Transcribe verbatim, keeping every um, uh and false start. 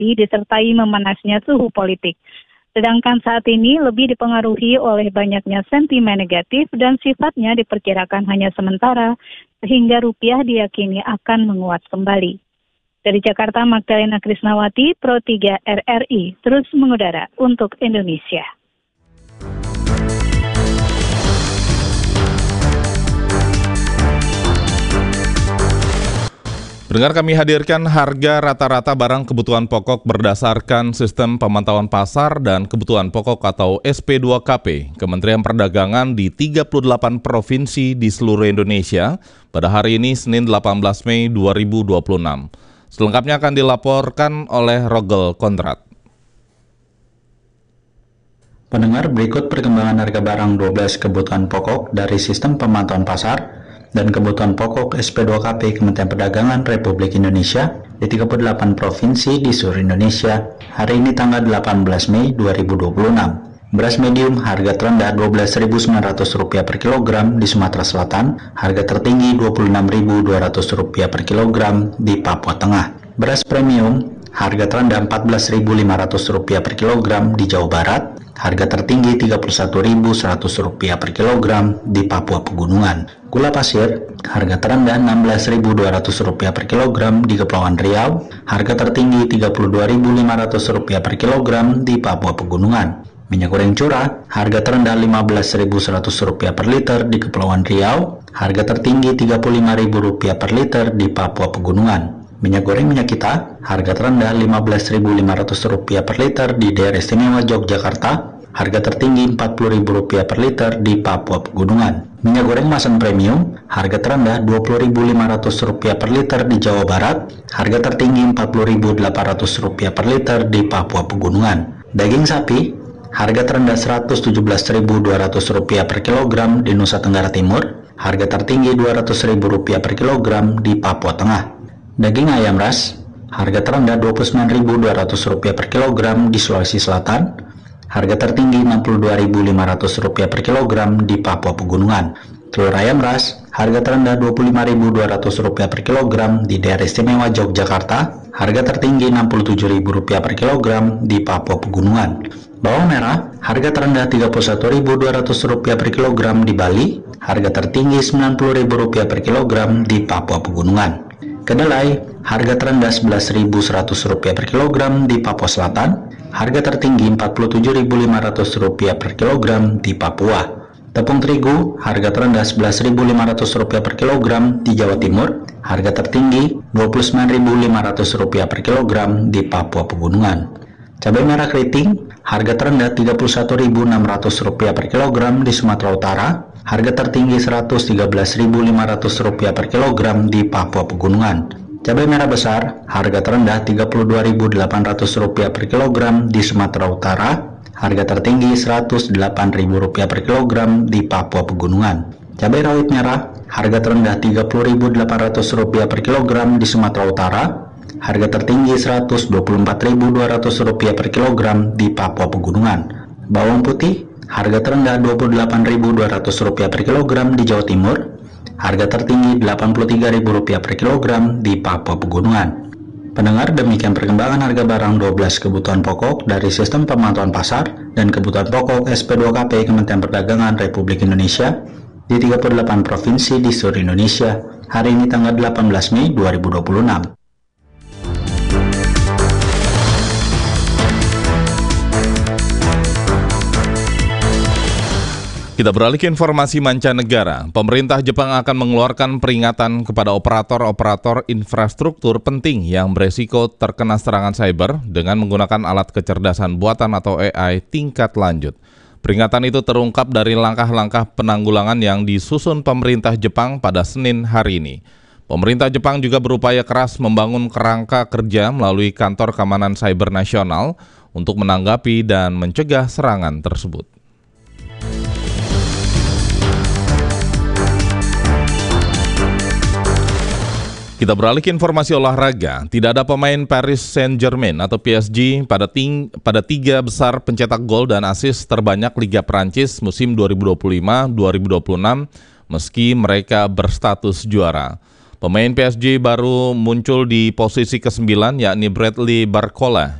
inflasi disertai memanasnya suhu politik. Sedangkan saat ini lebih dipengaruhi oleh banyaknya sentimen negatif dan sifatnya diperkirakan hanya sementara, sehingga rupiah diyakini akan menguat kembali. Dari Jakarta, Magdalena Krisnawati, Pro tiga R R I, terus mengudara untuk Indonesia. Dengar kami hadirkan harga rata-rata barang kebutuhan pokok berdasarkan sistem pemantauan pasar dan kebutuhan pokok atau S P dua K P Kementerian Perdagangan di tiga puluh delapan provinsi di seluruh Indonesia pada hari ini Senin delapan belas Mei dua ribu dua puluh enam. Selengkapnya akan dilaporkan oleh Rogel Kontrat. Pendengar, berikut perkembangan harga barang dua belas kebutuhan pokok dari sistem pemantauan pasar dan kebutuhan pokok S P dua K P Kementerian Perdagangan Republik Indonesia di tiga puluh delapan provinsi di seluruh Indonesia hari ini tanggal delapan belas Mei dua ribu dua puluh enam. Beras medium harga terendah dua belas ribu sembilan ratus rupiah per kilogram di Sumatera Selatan, harga tertinggi dua puluh enam ribu dua ratus rupiah per kilogram di Papua Tengah. Beras premium harga terendah empat belas ribu lima ratus rupiah per kilogram di Jawa Barat, harga tertinggi tiga puluh satu ribu seratus rupiah per kilogram di Papua Pegunungan. Gula pasir, harga terendah enam belas ribu dua ratus rupiah per kilogram di Kepulauan Riau, harga tertinggi tiga puluh dua ribu lima ratus rupiah per kilogram di Papua Pegunungan. Minyak goreng curah, harga terendah lima belas ribu seratus rupiah per liter di Kepulauan Riau, harga tertinggi tiga puluh lima ribu rupiah per liter di Papua Pegunungan. Minyak goreng minyak kita, harga terendah lima belas ribu lima ratus rupiah per liter di Daerah Istimewa Yogyakarta, harga tertinggi empat puluh ribu rupiah per liter di Papua Pegunungan. Minyak goreng kemasan premium, harga terendah dua puluh ribu lima ratus rupiah per liter di Jawa Barat, harga tertinggi empat puluh ribu delapan ratus rupiah per liter di Papua Pegunungan. Daging sapi, harga terendah seratus tujuh belas ribu dua ratus rupiah per kilogram di Nusa Tenggara Timur, harga tertinggi dua ratus ribu rupiah per kilogram di Papua Tengah. Daging ayam ras, harga terendah dua puluh sembilan ribu dua ratus rupiah per kilogram di Sulawesi Selatan, harga tertinggi enam puluh dua ribu lima ratus rupiah per kilogram di Papua Pegunungan. Telur ayam ras, harga terendah dua puluh lima ribu dua ratus rupiah per kilogram di Daerah Istimewa Yogyakarta, harga tertinggi enam puluh tujuh ribu rupiah per kilogram di Papua Pegunungan. Bawang merah, harga terendah tiga puluh satu ribu dua ratus rupiah per kilogram di Bali, harga tertinggi sembilan puluh ribu rupiah per kilogram di Papua Pegunungan. Kedelai, harga terendah sebelas ribu seratus rupiah per kilogram di Papua Selatan, harga tertinggi empat puluh tujuh ribu lima ratus rupiah per kilogram di Papua. Tepung terigu, harga terendah sebelas ribu lima ratus rupiah per kilogram di Jawa Timur, harga tertinggi dua puluh sembilan ribu lima ratus rupiah per kilogram di Papua Pegunungan. Cabai merah keriting, harga terendah tiga puluh satu ribu enam ratus rupiah per kilogram di Sumatera Utara, harga tertinggi seratus tiga belas ribu lima ratus rupiah per kilogram di Papua Pegunungan. Cabai merah besar, harga terendah tiga puluh dua ribu delapan ratus rupiah per kilogram di Sumatera Utara, harga tertinggi seratus delapan ribu rupiah per kilogram di Papua Pegunungan. Cabai rawit merah, harga terendah tiga puluh ribu delapan ratus rupiah per kilogram di Sumatera Utara, harga tertinggi seratus dua puluh empat ribu dua ratus rupiah per kilogram di Papua Pegunungan. Bawang putih, harga terendah dua puluh delapan ribu dua ratus rupiah per kilogram di Jawa Timur, harga tertinggi delapan puluh tiga ribu rupiah per kilogram di Papua Pegunungan. Pendengar, demikian perkembangan harga barang dua belas kebutuhan pokok dari sistem pemantauan pasar dan kebutuhan pokok S P dua K P Kementerian Perdagangan Republik Indonesia di tiga puluh delapan provinsi di seluruh Indonesia hari ini tanggal delapan belas Mei dua ribu dua puluh enam. Kita beralih ke informasi mancanegara. Pemerintah Jepang akan mengeluarkan peringatan kepada operator-operator infrastruktur penting yang beresiko terkena serangan cyber dengan menggunakan alat kecerdasan buatan atau A I tingkat lanjut. Peringatan itu terungkap dari langkah-langkah penanggulangan yang disusun pemerintah Jepang pada Senin hari ini. Pemerintah Jepang juga berupaya keras membangun kerangka kerja melalui Kantor Keamanan Cyber Nasional untuk menanggapi dan mencegah serangan tersebut. Kita beralih ke informasi olahraga. Tidak ada pemain Paris Saint-Germain atau P S G pada, ting- pada tiga besar pencetak gol dan assist terbanyak Liga Prancis musim dua ribu dua puluh lima dua ribu dua puluh enam meski mereka berstatus juara. Pemain P S G baru muncul di posisi kesembilan yakni Bradley Barcola